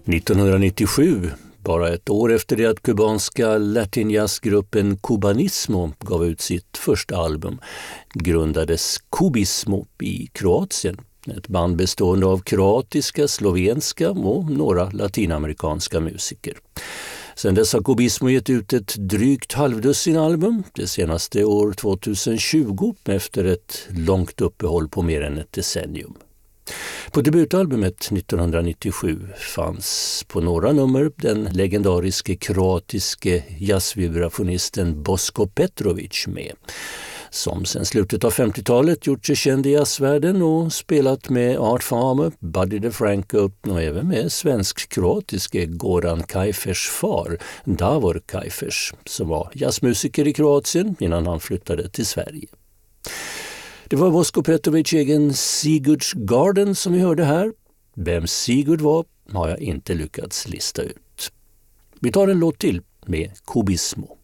1997, bara ett år efter det att kubanska latinjazzgruppen Cubanismo gav ut sitt första album, grundades Cubismo i Kroatien. Ett band bestående av kroatiska, slovenska och några latinamerikanska musiker. Sedan dess har Cubismo gett ut ett drygt halvdussin album, det senaste år 2020 efter ett långt uppehåll på mer än ett decennium. På debutalbumet 1997 fanns på några nummer den legendariske kroatiske jazzvibrafonisten Bosko Petrovic med, som sedan slutet av 50-talet gjort sig känd i jazzvärlden och spelat med Art Farmer, Buddy DeFranco och även med svensk-kroatiske Goran Kajfers far, Davor Kajfers, som var jazzmusiker i Kroatien innan han flyttade till Sverige. Det var Bosko Petrovic egen Sigurds Garden som vi hörde här. Vem Sigurd var har jag inte lyckats lista ut. Vi tar en låt till med Cubismo.